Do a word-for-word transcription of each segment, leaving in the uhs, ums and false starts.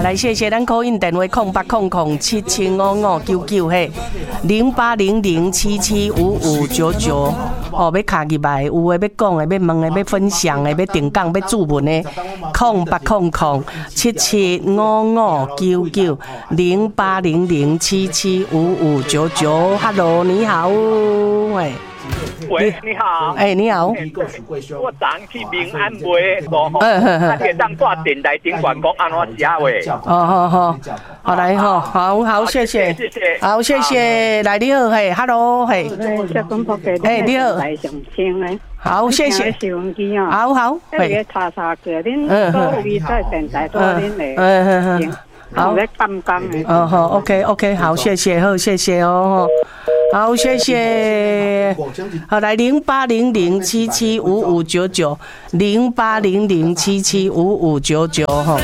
来谢谢咱 call in 电话空八空空七七五五九九嘿，零八零零七七五五九九。哦，要卡入来，有诶要讲诶，要问诶，要分享诶，要定讲，要注文诶，空八空空七七五五九九零八零零七七五五九九。Hello， 你好，喂。 喂，你好。 哎、欸，你好。 我昨去平安买个，啊，个当挂电台顶管讲安怎写话。 哦好好，好来吼，好好谢谢， 谢谢， 好谢谢，来你好，嘿 ，Hello， 嘿，哎你好，好谢谢，好好，嘿， 查查个恁各位在电台多恁嘞， 嗯嗯嗯。好，哦好 ，OK OK， 好，谢谢，好，谢谢哦，好，谢谢，好，来零八零零七七五五九九，零八零零七七五五九九哈。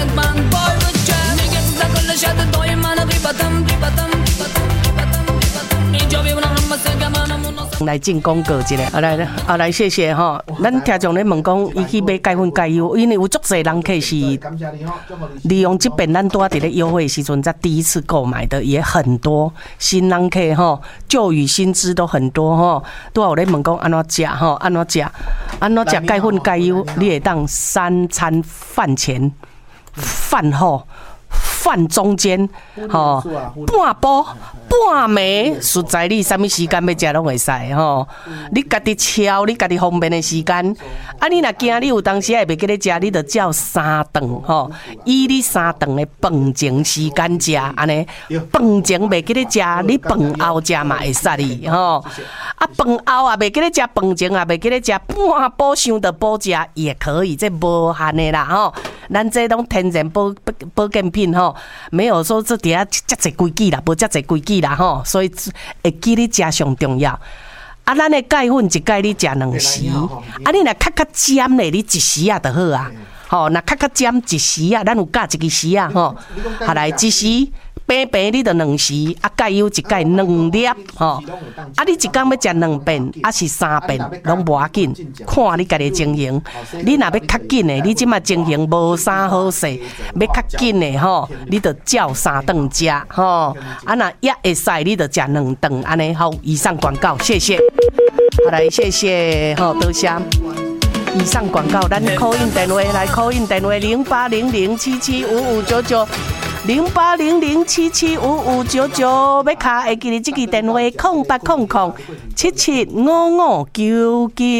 来进广告一下，啊来啊来谢谢哈，咱听众咧问讲，伊去买钙粉钙油，因为有足侪人客是利用这边咱多伫咧优惠时阵，才第一次购买的也很多，新人客哈，旧与新知都很多哈，都有咧问讲安怎食哈，安怎食，安怎食钙粉钙油，你会当三餐饭前、饭后。饭中间，吼，半煲、半暝，实在你什么时间要食拢会使吼。你家己挑，你家己方便的时间。啊，你若惊你有当时也袂记咧食，你就照三顿吼，以你三顿的饭前时间食，安尼饭前袂记咧食，你饭后食嘛会使哩吼。啊，饭后啊袂记咧食，饭前啊袂记咧食，半煲想着补食也可以，这无限的啦吼。咱这拢天然保保健品吼，没有说这底下遮侪规矩啦，无遮侪规矩啦吼，所以会记你食上重要。啊，咱的钙粉一钙你食两时，啊，你若较较尖咧，你一时啊就好啊。吼，若较较尖一时啊，咱有加一个时啊吼，下来一时。平平你就两时，啊钙油一钙两粒吼，啊你一工要食两遍，啊是三遍，拢无要紧，看你家己情形。你若要较紧的，你即马情形无啥好势，要较紧的吼，你就照三顿食吼，啊若也会使，你就食两顿，安尼好。以上广告，谢谢。好来，谢谢吼，多谢。以上广告，咱 call in 电话来 call in 电话零八零零七七五五九九。零八零零七七五五九九，要卡会记得这个电话空八空空七七五五九九。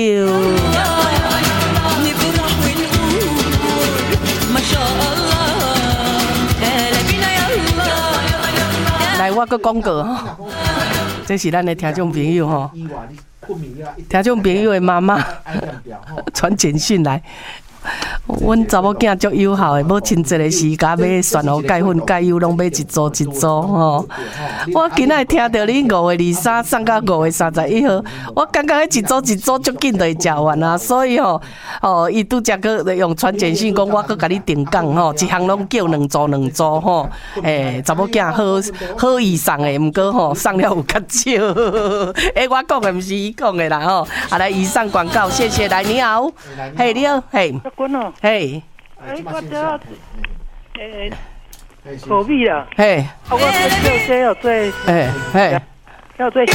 来，我个广告哈，这是咱的听众朋友哈，听众朋友的妈妈传简讯来。阮查某囝足友好诶，无亲戚诶时间买选好钙粉、钙油，拢买一组一组吼。我今仔听到你五月二三送到五月三十一号，我感觉迄一组一组足紧就会食完啊，所以吼，哦，伊拄则个用传简讯讲，我搁甲你定讲吼，一项拢叫两组两组吼。诶，查某囝好好意送诶，毋过吼送了有较少。诶，我讲诶毋是伊讲诶啦吼。啊来，以上广告，谢谢。来，你好，嘿，你好，嘿。嘿， 哎，我这诶，何必啦？ 嘿， 我这这要做， 嘿，嘿， 要做。